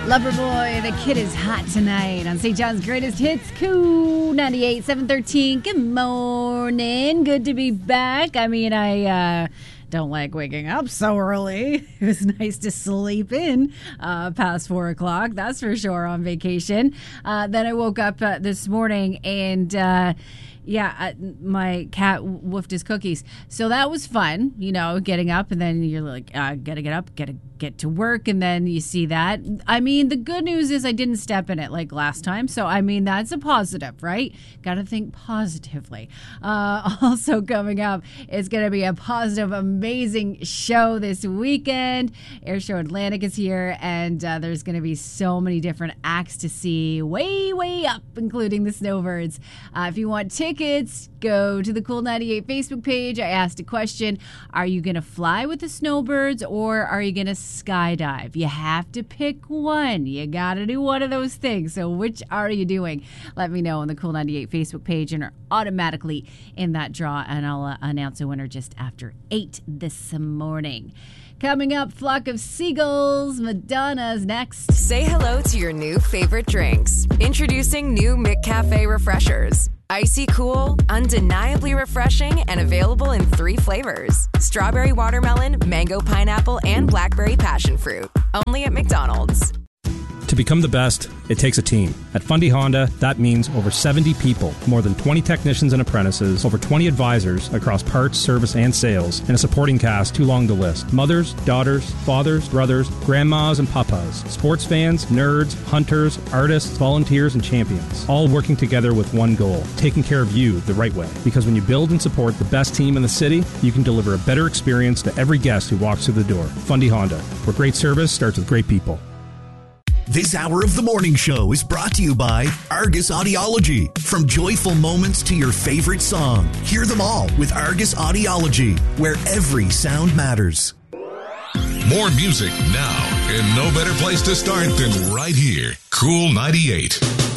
Loverboy, the kid is hot tonight on St. John's Greatest Hits, Cool 98, 713. Good morning. Good to be back. I mean, I don't like waking up so early. It was nice to sleep in past 4 o'clock. That's for sure on vacation. Then I woke up this morning and... my cat woofed his cookies. So that was fun, getting up and then you're like, gotta get up, gotta get to work. And then you see that. I mean, the good news is I didn't step in it like last time. So, I mean, that's a positive, right? Gotta think positively. Also coming up, it's going to be a positive, amazing show this weekend. Air Show Atlantic is here and there's going to be so many different acts to see way, way up, including the Snowbirds. If you want tickets, go to the Cool 98 Facebook page. I asked a question. Are you going to fly with the Snowbirds or are you going to skydive? You have to pick one. You got to do one of those things. So which are you doing? Let me know on the Cool 98 Facebook page and are automatically in that draw. And I'll announce a winner just after 8 this morning. Coming up, Flock of Seagulls. Madonna's next. Say hello to your new favorite drinks. Introducing new McCafe Refreshers. Icy cool, undeniably refreshing, and available in 3 flavors. Strawberry watermelon, mango pineapple, and blackberry passion fruit. Only at McDonald's. To become the best, it takes a team. At Fundy Honda, that means over 70 people, more than 20 technicians and apprentices, over 20 advisors across parts, service, and sales, and a supporting cast too long to list. Mothers, daughters, fathers, brothers, grandmas, and papas, sports fans, nerds, hunters, artists, volunteers, and champions, all working together with one goal, taking care of you the right way. Because when you build and support the best team in the city, you can deliver a better experience to every guest who walks through the door. Fundy Honda, where great service starts with great people. This hour of the morning show is brought to you by Argus Audiology. From joyful moments to your favorite song, hear them all with Argus Audiology, where every sound matters. More music now, and no better place to start than right here. Cool 98.